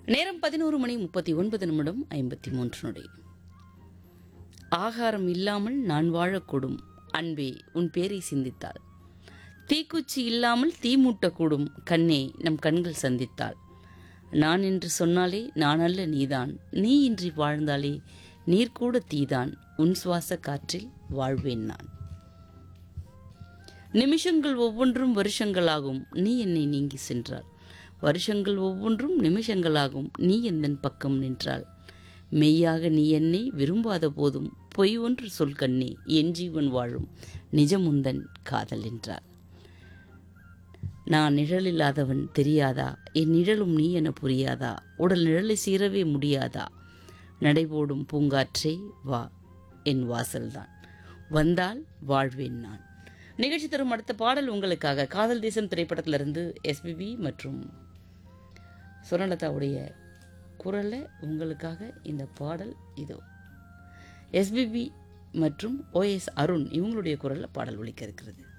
நேரம் 11:39 ஆகாரம் இல்லாமல் நான் வாழக்கூடும் அன்பே உன் பேரை சிந்தித்தாள். தீக்குச்சி இல்லாமல் தீ மூட்டக்கூடும் கண்ணே நம் கண்கள் சந்தித்தாள். நான் என்று சொன்னாலே நான் அல்ல நீதான், நீ இன்றி வாழ்ந்தாலே நீர்கூட தீதான், உன் சுவாச காற்றில் வாழ்வேன் நான். நிமிஷங்கள் ஒவ்வொன்றும் வருஷங்களாகும் நீ என்னை நீங்கி சென்றாள். வருஷங்கள் ஒவ்வொன்றும் நிமிஷங்களாகும் நீ எந்தன் பக்கம் நின்றாள். மெய்யாக நீ என்னை விரும்பாத போதும் பொய் ஒன்று சொல் கண்ணே, என் ஜீவன் வாழும் நிஜமுந்தன் காதல் என்றாள். நான் நிழலில்லாதவன் தெரியாதா, என் நிழலும் நீ என புரியாதா, உடல் நிழலை சீரவே முடியாதா, நடைபோடும் பூங்காற்றே வா என் வாசல்தான், வந்தால் வாழ்வேன் நான். நிகழ்ச்சி தரும் அடுத்த பாடல் உங்களுக்காக காதல் தேசம் திரைப்படத்திலிருந்து எஸ்பிபி மற்றும் சுவர்ணலதாவுடைய குரலில் உங்களுக்காக இந்த பாடல் இதோ. எஸ்பிபி மற்றும் OS அருண் இவங்களுடைய குரலில் பாடல் ஒலிக்க இருக்கிறது.